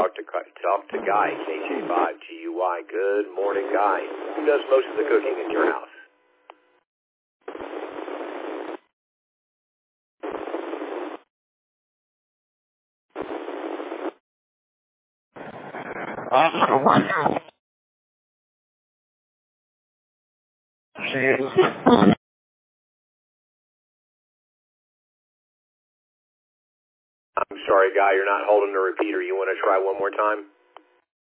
talk to Guy, KJ5GUY. Good morning, Guy. Who does most of the cooking in your house? I'm sorry, Guy, you're not holding the repeater. You want to try one more time?